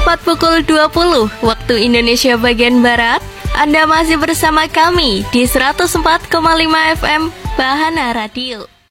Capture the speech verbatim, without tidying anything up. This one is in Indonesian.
tepat pukul dua puluh waktu Indonesia bagian Barat. Anda masih bersama kami di seratus empat koma lima F M Bahana Radio.